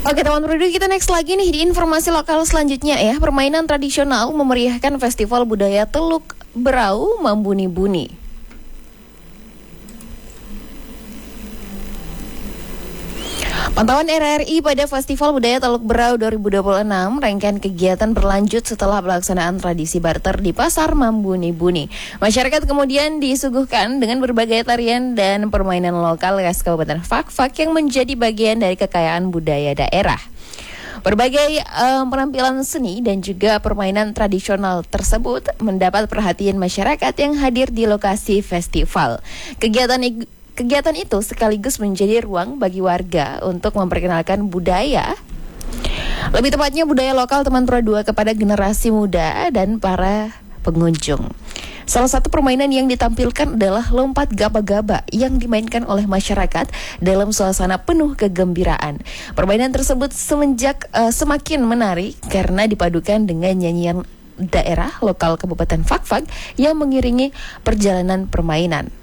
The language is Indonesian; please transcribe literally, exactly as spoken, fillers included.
Oke teman produk, kita next lagi nih di informasi lokal selanjutnya ya. Permainan tradisional memeriahkan festival budaya Teluk Berau Mambuni-Buni. Pantauan R R I pada Festival Budaya Teluk Berau dua ribu dua puluh enam, rangkaian kegiatan berlanjut setelah pelaksanaan tradisi barter di Pasar Mambuni-Buni. Masyarakat kemudian disuguhkan dengan berbagai tarian dan permainan lokal khas Kabupaten Fak-Fak yang menjadi bagian dari kekayaan budaya daerah. Berbagai um, penampilan seni dan juga permainan tradisional tersebut mendapat perhatian masyarakat yang hadir di lokasi festival. Kegiatan Kegiatan itu sekaligus menjadi ruang bagi warga untuk memperkenalkan budaya, lebih tepatnya budaya lokal Teman Pro dua kepada generasi muda dan para pengunjung. Salah satu permainan yang ditampilkan adalah lompat gaba-gaba yang dimainkan oleh masyarakat dalam suasana penuh kegembiraan. Permainan tersebut semenjak uh, semakin menarik karena dipadukan dengan nyanyian daerah lokal Kabupaten Fak-Fak yang mengiringi perjalanan permainan.